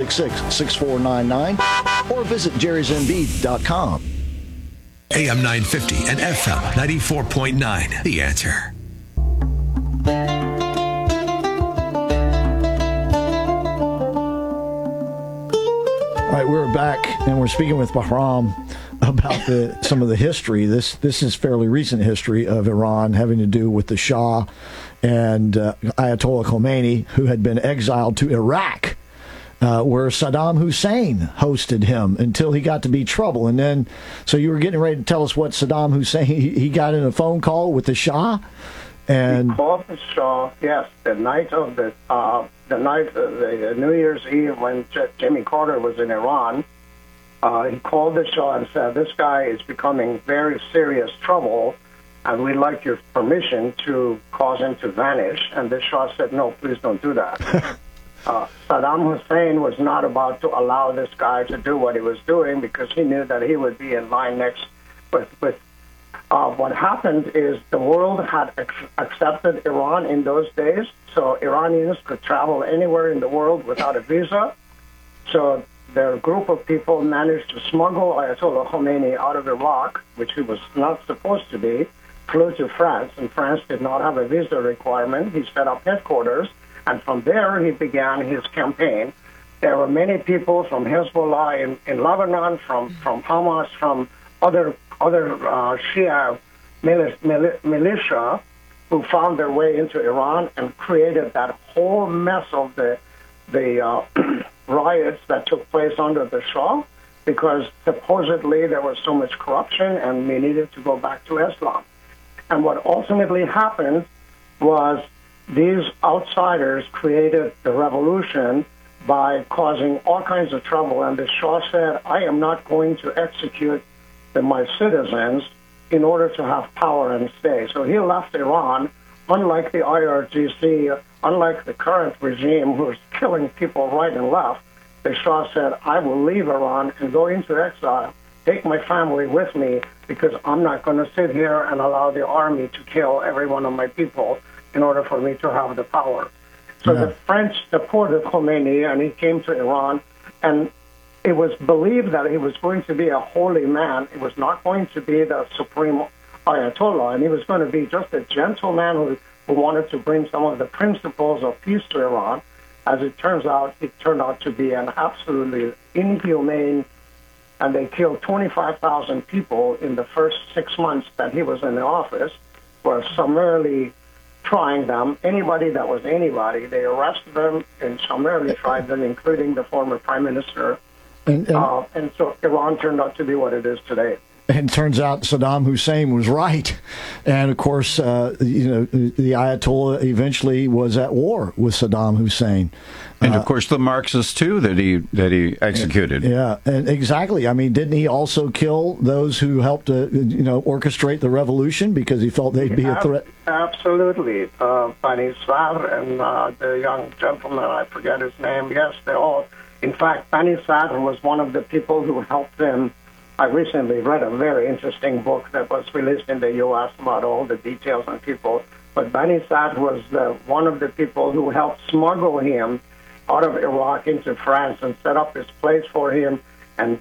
866-6499 or visit jerrysmb.com. AM 950 and FM 94.9. The Answer. All right, we're back, and we're speaking with Bahram about some of the history. This is fairly recent history of Iran, having to do with the Shah and Ayatollah Khomeini, who had been exiled to Iraq, where Saddam Hussein hosted him until he got to be trouble. And then, so you were getting ready to tell us what Saddam Hussein, he got in a phone call with the Shah? And he called the Shah, yes, the night of the New Year's Eve when Jimmy Carter was in Iran. He called the Shah and said, this guy is becoming very serious trouble, and we'd like your permission to cause him to vanish. And the Shah said, no, please don't do that. Saddam Hussein was not about to allow this guy to do what he was doing because he knew that he would be in line next with what happened is the world had accepted Iran in those days, so Iranians could travel anywhere in the world without a visa. So their group of people managed to smuggle Ayatollah Khomeini out of Iraq, which he was not supposed to be, flew to France, and France did not have a visa requirement. He set up headquarters, and from there he began his campaign. There were many people from Hezbollah in Lebanon, from Hamas, from other Shia militia who found their way into Iran and created that whole mess of the riots that took place under the Shah, because supposedly there was so much corruption and we needed to go back to Islam. And what ultimately happened was these outsiders created the revolution by causing all kinds of trouble, and the Shah said, I am not going to execute my citizens in order to have power and stay. So he left Iran, unlike the IRGC, unlike the current regime who is killing people right and left. The Shah said, I will leave Iran and go into exile, take my family with me, because I'm not going to sit here and allow the army to kill every one of my people in order for me to have the power. So the French supported Khomeini, and he came to Iran, and it was believed that he was going to be a holy man. It was not going to be the supreme Ayatollah, and he was going to be just a gentleman who wanted to bring some of the principles of peace to Iran. As it turns out, it turned out to be an absolutely inhumane, and they killed 25,000 people in the first 6 months that he was in the office, were summarily trying them. Anybody that was anybody, they arrested them and summarily tried them, including the former prime minister. And so Iran turned out to be what it is today. And it turns out Saddam Hussein was right. And, of course, the Ayatollah eventually was at war with Saddam Hussein. And, of course, the Marxists, too, that he executed. Yeah, and exactly. I mean, didn't he also kill those who helped orchestrate the revolution because he felt they'd be a threat? Absolutely. Bani Sadr and the young gentleman, I forget his name, yes, they all. In fact, Bani Sadr was one of the people who helped them. I recently read a very interesting book that was released in the U.S. about all the details on people. But Bani Sadr was one of the people who helped smuggle him out of Iraq into France and set up this place for him and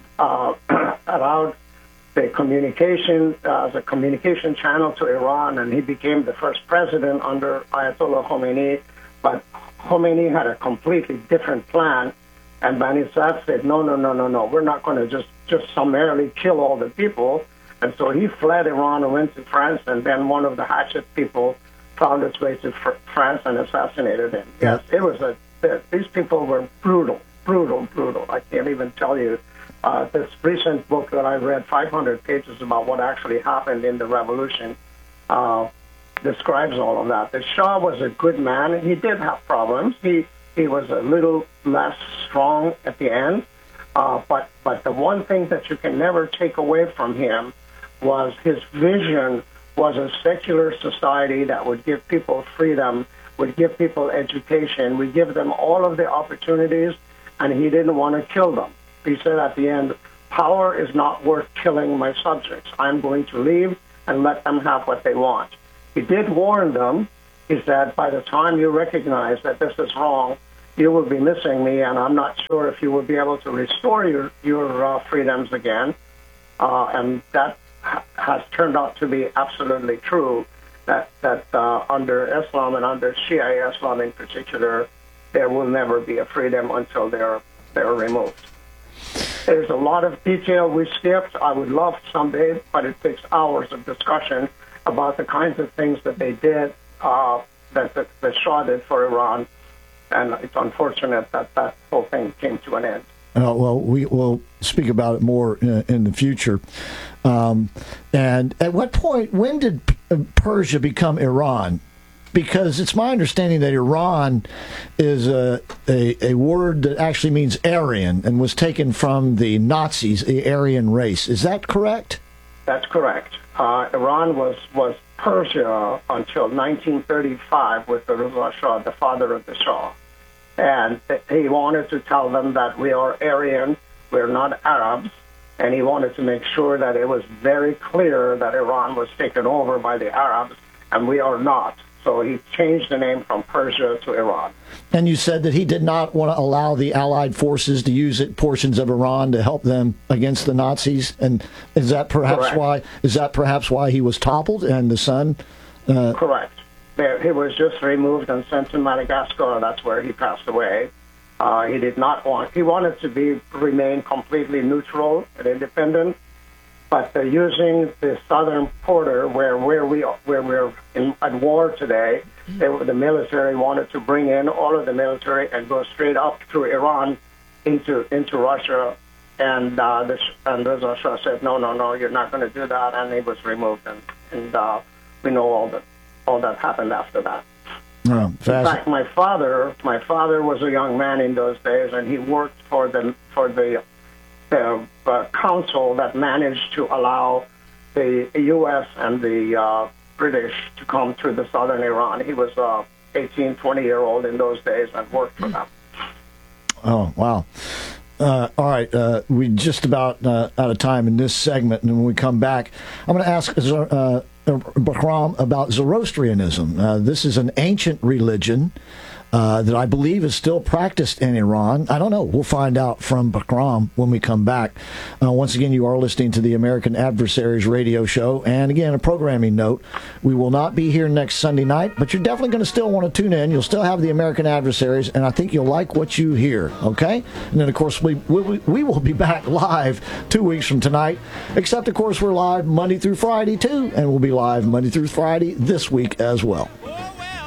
allowed the communication as a communication channel to Iran. And he became the first president under Ayatollah Khomeini. But Khomeini had a completely different plan. And Bani Sadr said, no, we're not going to just summarily kill all the people. And so he fled Iran and went to France, and then one of the hatchet people found its way to France and assassinated him. Yes, it was these people were brutal. I can't even tell you. This recent book that I read, 500 pages about what actually happened in the revolution, describes all of that. The Shah was a good man. He did have problems. He was a little less strong at the end, but the one thing that you can never take away from him was his vision was a secular society that would give people freedom, would give people education, would give them all of the opportunities, and he didn't want to kill them. He said at the end, power is not worth killing my subjects. I'm going to leave and let them have what they want. He did warn them. He said, by the time you recognize that this is wrong, you will be missing me, and I'm not sure if you will be able to restore your freedoms again. And that has turned out to be absolutely true, that under Islam and under Shia Islam in particular, there will never be a freedom until they're removed. There's a lot of detail we skipped. I would love someday, but it takes hours of discussion about the kinds of things that they did, that the Shah did for Iran. And it's unfortunate that that whole thing came to an end. Well, we will speak about it more in the future. And at what point, when did Persia become Iran? Because it's my understanding that Iran is a word that actually means Aryan and was taken from the Nazis, the Aryan race. Is that correct? That's correct. Iran was Persia until 1935 with the Reza Shah, the father of the Shah. And he wanted to tell them that we are Aryan, we're not Arabs, and he wanted to make sure that it was very clear that Iran was taken over by the Arabs, and we are not. So he changed the name from Persia to Iran. And you said that he did not want to allow the Allied forces to use portions of Iran to help them against the Nazis. And is that perhaps Correct. why? Is that perhaps why he was toppled and the son? Correct. He was just removed and sent to Madagascar. That's where he passed away. He did not want. He wanted to remain completely neutral and independent. But using the southern border, where we're at war today, the military wanted to bring in all of the military and go straight up through Iran into Russia, and Reza Shah said, no, you're not going to do that, and he was removed, and we know all that happened after that. Oh, in fact, my father was a young man in those days, and he worked for the council that managed to allow the U.S. and the British to come to the southern Iran. He was 18, 20-year-old in those days and worked for them. Oh, wow. All right, we just about out of time in this segment, and when we come back, I'm going to ask Bahram about Zoroastrianism. This is an ancient religion that I believe is still practiced in Iran. I don't know. We'll find out from Bahram when we come back. Once again, you are listening to the American Adversaries radio show. And again, a programming note, we will not be here next Sunday night, but you're definitely going to still want to tune in. You'll still have the American Adversaries, and I think you'll like what you hear, okay? And then, of course, we will be back live 2 weeks from tonight, except, of course, we're live Monday through Friday, too, and we'll be live Monday through Friday this week as well.